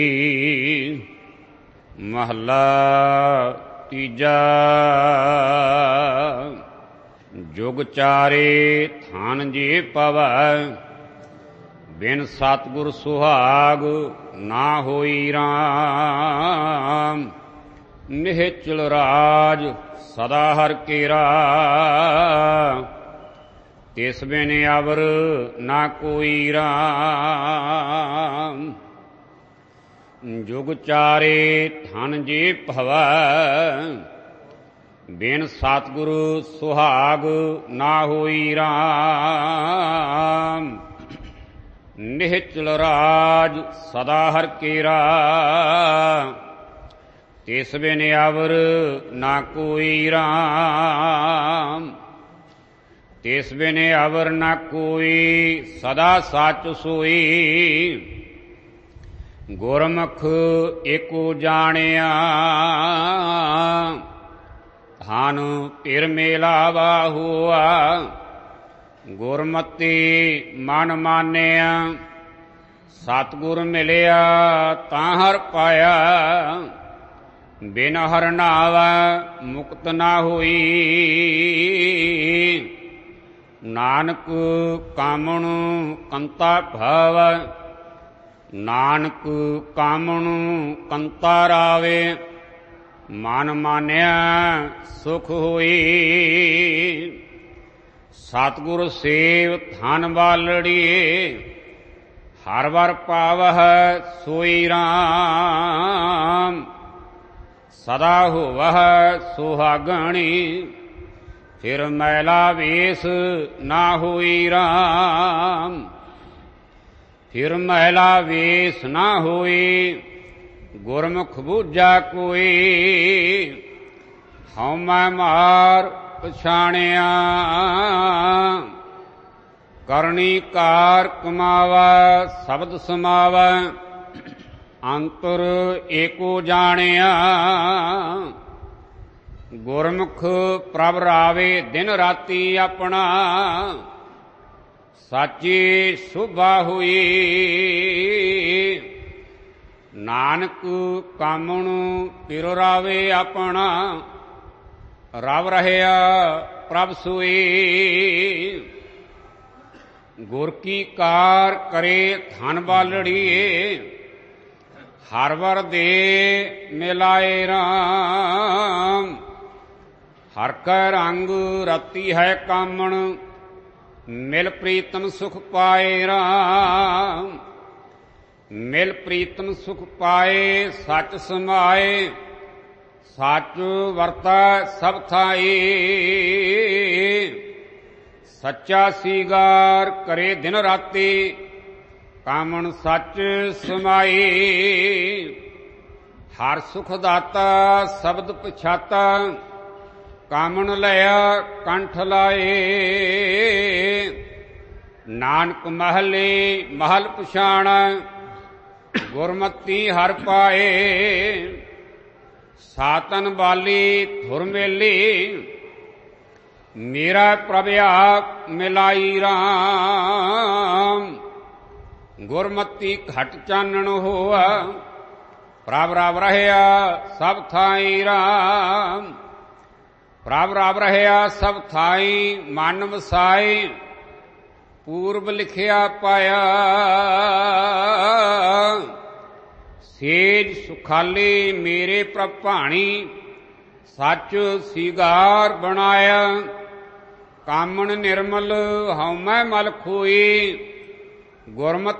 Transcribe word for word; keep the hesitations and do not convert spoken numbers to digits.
ਮਹੱਲਾ ਤੀਜਾ। ਜੁਗ ਚਾਰੇ ਥਾਨ ਜੇ ਪਵੈ, ਬਿਨ ਸਤਿਗੁਰ ਸੁਹਾਗ ਨਾ ਹੋਈ ਰਾਮ। ਨਿਹਚਲ ਰਾਜ ਸਦਾ ਹਰਿ ਕੇਰਾ, ਤਿਸ ਬਿਨ ਅਵਰ ਨਾ ਕੋਈ ਰਾਮ। ਜੁਗ ਚਾਰੇ ਥਨ ਜੇ ਭਵੈ, ਬਿਨ ਸਤਿਗੁਰੂ ਸੁਹਾਗ ਨਾ ਹੋਈ ਰਾਮ। ਨਿਹਚਲ ਰਾਜ ਸਦਾ ਹਰਿ ਕੇਰਾ, ਤਿਸ ਬਿਨ ਅਵਰ ਨਾ ਕੋਈ ਰਾਮ। ਤਿਸ ਬਿਨ ਅਵਰ ਨਾ ਕੋਈ, ਸਦਾ ਸੱਚ ਸੋਈ। ਗੁਰਮੁਖ ਏਕੋ ਜਾਣਿਆ, ਧਨ ਧਿਰ ਮੇਲਾਵਾ ਹੋਆ। ਗੁਰਮਤਿ ਮਨ ਮਾਨਿਆ, ਸਤਿਗੁਰ ਮਿਲਿਆ ਤਾਂ ਹਰਿ ਪਾਇਆ। ਬਿਨ ਹਰਿ ਨਾਵੈ ਮੁਕਤ ਨਾ ਹੋਈ, ਨਾਨਕ ਕਾਮਣ ਕੰਤਾ ਭਵ। ਨਾਨਕ ਕਾਮਣ ਕੰਤਾ ਰਾਵੇ, ਮਨ ਮਾਨਿਆ ਸੁਖ ਹੋਈ। ਸਤਿਗੁਰ ਸੇਵ ਧਨ ਬਾਲੜੀਏ, ਹਰਿ ਵਰ ਪਾਵਹਿ ਸੋਈ ਰਾਮ। ਸਦਾ ਹੋਵਹਿ ਸੁਹਾਗਣੀ, ਫਿਰ ਮੈਲਾ ਵੇਸ ਨਾ ਹੋਈ ਰਾਮ। ਫਿਰ ਮੈਲਾ ਵੇਸ ਨਾ ਹੋਈ, ਗੁਰਮੁਖ ਬੂਝਾ ਕੋਈ। ਹਉ ਮੈਂ ਮਾਰ ਪਛਾਣਿਆ, ਕਰਨੀ ਕਾਰ ਕਮਾਵਾ ਸ਼ਬਦ ਸਮਾਵਾ। ਅੰਤਰ ਏਕੋ ਜਾਣਿਆ, ਗੁਰਮੁਖ ਪ੍ਰਭ ਰਾਵੇ ਦਿਨ ਰਾਤੀ ਆਪਣਾ। ਸਾਚੀ ਸ਼ੋਭਾ ਹੋਈ, ਨਾਨਕ ਕਾਮਣ ਤਿਰ ਰਾਵੇ ਆਪਣਾ। ਰਵ ਰਹਿਆ ਪ੍ਰਭ ਸੋਈ, ਗੁਰ ਕੀ ਕਾਰ ਕਰੇ ਧਨ ਬਾਲੜੀਏ। ਹਰਿ ਵਰ ਦੇ ਮਿਲਾਏ ਰਾਮ, ਹਰਿ ਕੈ ਰੰਗ ਰਤੀ ਹੈ ਕਾਮਣ। ਮਿਲ ਪ੍ਰੀਤਮ ਸੁਖ ਪਾਏ ਰਾਮ। ਮਿਲ ਪ੍ਰੀਤਮ ਸੁਖ ਪਾਏ, ਸੱਚ ਸਮਾਏ। ਸੱਚ ਵਰਤੈ ਸਭ ਥਾਈ, ਸੱਚਾ ਸੀਗਾਰ ਕਰੇ ਦਿਨ ਰਾਤੀ। ਕਾਮਣ ਸੱਚ ਸਮਾਈ, ਹਰ ਸੁਖ ਦਾਤਾ ਸ਼ਬਦ ਪਛਾਤਾ। ਕਾਮਣ ਲਿਆ ਕੰਠ ਲਾਏ, ਨਾਨਕ ਮਹਲੇ ਮਹਲ ਪਛਾਣਾ। ਗੁਰਮਤੀ ਹਰਿ ਪਾਏ, ਸਾਤਨ ਬਾਲੀ ਧੁਰ ਮੇਲੀ। ਮੇਰਾ ਪ੍ਰਭ ਆਪ ਮਿਲਾਈ ਰਾਮ। ਗੁਰਮਤੀ ਘਟ ਚਾਨਣ ਹੋਆ, ਪ੍ਰਭ ਰਵ ਰਹਿਆ ਸਭ ਥਾਈ ਰਾਮ। ਪ੍ਰਭ ਰਵ ਰਹਿਆ ਸਭ ਥਾਈ, ਮਨ ਵਸਾਈ। ਪੂਰਬ ਲਿਖਿਆ ਪਾਇਆ, ਸੇਜ ਸੁਖਾਲੀ ਮੇਰੇ ਪ੍ਰਭ ਭਾਣੀ। ਸੱਚ ਸੀਗਾਰ ਬਣਾਇਆ, ਕਾਮਣ ਨਿਰਮਲ ਹਉਮੈ ਮਲ ਖੋਈ। ਗੁਰਮਤਿ